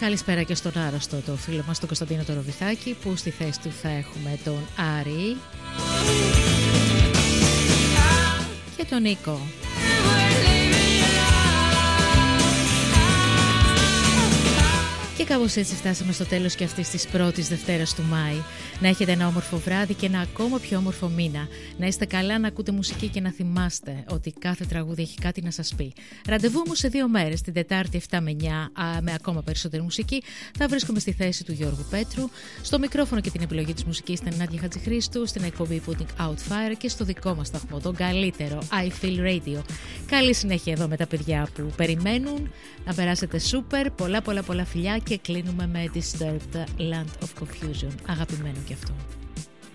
Καλησπέρα και στον άρρωστο το φίλο μας τον Κωνσταντίνο το Ροβιθάκη, που στη θέση του θα έχουμε τον Άρη και τον Νίκο. Και κάπως έτσι φτάσαμε στο τέλος και αυτής της πρώτης Δευτέρας του Μάη. Να έχετε ένα όμορφο βράδυ και ένα ακόμα πιο όμορφο μήνα. Να είστε καλά, να ακούτε μουσική και να θυμάστε ότι κάθε τραγούδι έχει κάτι να σας πει. Ραντεβού μου σε 2 μέρες, την Τετάρτη 7 με 9, με ακόμα περισσότερη μουσική. Θα βρίσκομαι στη θέση του Γιώργου Πέτρου. Στο μικρόφωνο και την επιλογή της μουσικής ήταν η Νάντια Χατζηχρήστου. Στην εκπομπή Putting Out Fire και στο δικό μας σταθμό, τον καλύτερο I Feel Radio. Καλή συνέχεια εδώ με τα παιδιά που περιμένουν. Να περάσετε σούπερ, πολλά φιλιά. Και κλείνουμε με Disturbed Land of Confusion, αγαπημένο και αυτό.